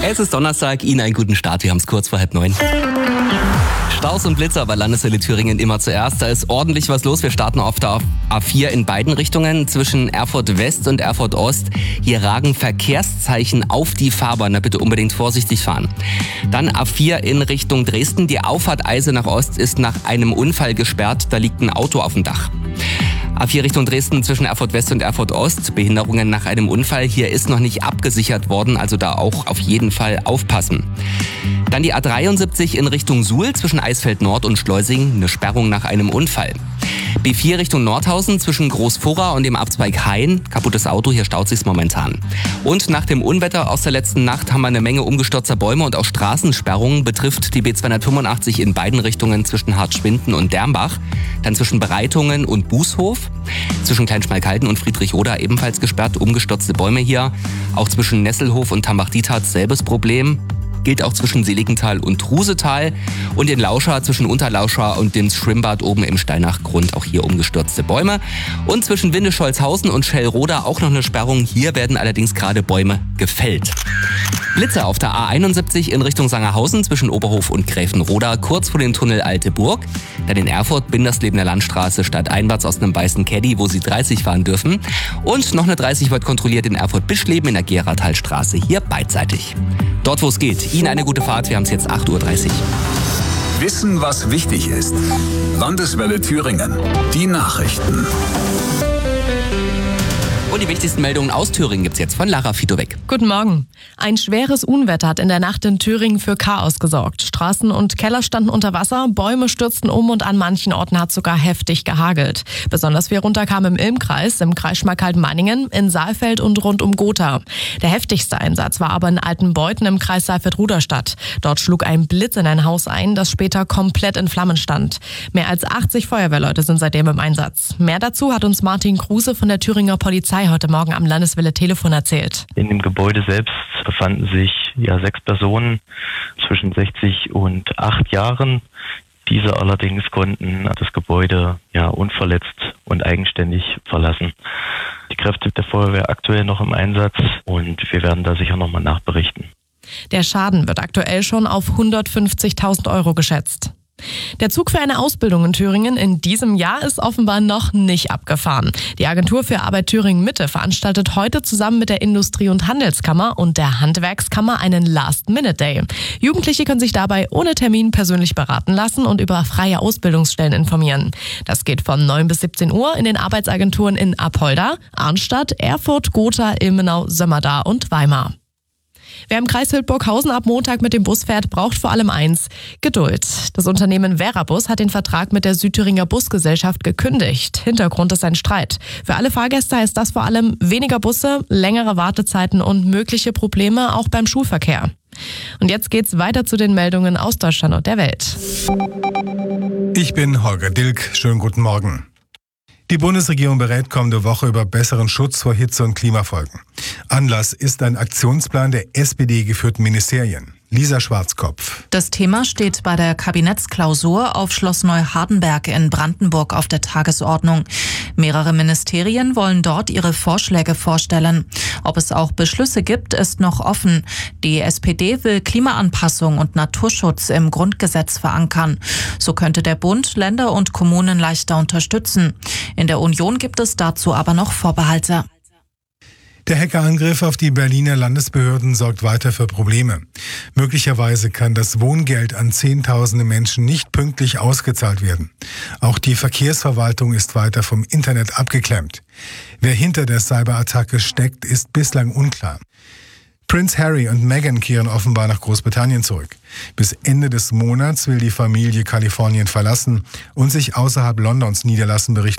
Es ist Donnerstag, Ihnen einen guten Start, wir haben es kurz vor 8:30. Staus und Blitzer bei Landeswelle Thüringen immer zuerst. Da ist ordentlich was los. Wir starten auf der A4 in beiden Richtungen zwischen Erfurt West und Erfurt Ost. Hier ragen Verkehrszeichen auf die Fahrbahn. Da bitte unbedingt vorsichtig fahren. Dann A4 in Richtung Dresden. Die Auffahrt Eise nach Ost ist nach einem Unfall gesperrt. Da liegt ein Auto auf dem Dach. A4 Richtung Dresden zwischen Erfurt West und Erfurt Ost. Behinderungen nach einem Unfall. Hier ist noch nicht abgesichert worden, also da auch auf jeden Fall aufpassen. Dann die A73 in Richtung Suhl zwischen Eisfeld Nord und Schleusing. Eine Sperrung nach einem Unfall. B4 Richtung Nordhausen zwischen Großfurra und dem Abzweig Hain. Kaputtes Auto, hier staut sich's momentan. Und nach dem Unwetter aus der letzten Nacht haben wir eine Menge umgestürzter Bäume und auch Straßensperrungen. Betrifft die B285 in beiden Richtungen zwischen Hartschwinden und Dermbach. Dann zwischen Bereitungen und Bußhof. Zwischen Kleinschmalkalden und Friedrichroda ebenfalls gesperrt. Umgestürzte Bäume hier. Auch zwischen Nesselhof und Tambach-Dietharz selbes Problem. Gilt auch zwischen Seligenthal und Trusetal und in Lauscha zwischen Unterlauscha und dem Schwimmbad oben im Steinachgrund auch hier umgestürzte Bäume. Und zwischen Windescholzhausen und Schellroda auch noch eine Sperrung. Hier werden allerdings gerade Bäume gefällt. Blitzer auf der A71 in Richtung Sangerhausen zwischen Oberhof und Gräfenroda, kurz vor dem Tunnel Alte Burg. Dann in Erfurt, Binderslebener Landstraße, stadteinwärts aus einem weißen Caddy, wo Sie 30 fahren dürfen. Und noch eine 30 wird kontrolliert in Erfurt-Bischleben in der Gerardhalstraße, hier beidseitig. Dort, wo es geht. Ihnen eine gute Fahrt, wir haben es jetzt 8:30 Uhr. Wissen, was wichtig ist. Landeswelle Thüringen. Die Nachrichten. Und die wichtigsten Meldungen aus Thüringen gibt's jetzt von Lara Fidowek. Guten Morgen. Ein schweres Unwetter hat in der Nacht in Thüringen für Chaos gesorgt. Straßen und Keller standen unter Wasser, Bäume stürzten um und an manchen Orten hat sogar heftig gehagelt. Besonders viel runterkam im Ilmkreis, im Kreis Schmalkalden-Manningen, in Saalfeld und rund um Gotha. Der heftigste Einsatz war aber in Altenbeuthen im Kreis Saalfeld-Ruderstadt. Dort schlug ein Blitz in ein Haus ein, das später komplett in Flammen stand. Mehr als 80 Feuerwehrleute sind seitdem im Einsatz. Mehr dazu hat uns Martin Kruse von der Thüringer Polizei heute Morgen am Landeswelle Telefon erzählt. In dem Gebäude selbst befanden sich 6 Personen zwischen 60 und 8 Jahren. Diese allerdings konnten das Gebäude unverletzt und eigenständig verlassen. Die Kräfte der Feuerwehr aktuell noch im Einsatz und wir werden da sicher nochmal nachberichten. Der Schaden wird aktuell schon auf 150.000 € geschätzt. Der Zug für eine Ausbildung in Thüringen in diesem Jahr ist offenbar noch nicht abgefahren. Die Agentur für Arbeit Thüringen Mitte veranstaltet heute zusammen mit der Industrie- und Handelskammer und der Handwerkskammer einen Last-Minute-Day. Jugendliche können sich dabei ohne Termin persönlich beraten lassen und über freie Ausbildungsstellen informieren. Das geht von 9 bis 17 Uhr in den Arbeitsagenturen in Apolda, Arnstadt, Erfurt, Gotha, Ilmenau, Sömmerda und Weimar. Wer im Kreis Hildburghausen ab Montag mit dem Bus fährt, braucht vor allem eins: Geduld. Das Unternehmen Verabus hat den Vertrag mit der Südthüringer Busgesellschaft gekündigt. Hintergrund ist ein Streit. Für alle Fahrgäste heißt das vor allem weniger Busse, längere Wartezeiten und mögliche Probleme auch beim Schulverkehr. Und jetzt geht's weiter zu den Meldungen aus Deutschland und der Welt. Ich bin Holger Dilk. Schönen guten Morgen. Die Bundesregierung berät kommende Woche über besseren Schutz vor Hitze- und Klimafolgen. Anlass ist ein Aktionsplan der SPD-geführten Ministerien. Lisa Schwarzkopf. Das Thema steht bei der Kabinettsklausur auf Schloss Neuhardenberg in Brandenburg auf der Tagesordnung. Mehrere Ministerien wollen dort ihre Vorschläge vorstellen. Ob es auch Beschlüsse gibt, ist noch offen. Die SPD will Klimaanpassung und Naturschutz im Grundgesetz verankern. So könnte der Bund Länder und Kommunen leichter unterstützen. In der Union gibt es dazu aber noch Vorbehalte. Der Hackerangriff auf die Berliner Landesbehörden sorgt weiter für Probleme. Möglicherweise kann das Wohngeld an Zehntausende Menschen nicht pünktlich ausgezahlt werden. Auch die Verkehrsverwaltung ist weiter vom Internet abgeklemmt. Wer hinter der Cyberattacke steckt, ist bislang unklar. Prince Harry und Meghan kehren offenbar nach Großbritannien zurück. Bis Ende des Monats will die Familie Kalifornien verlassen und sich außerhalb Londons niederlassen, berichten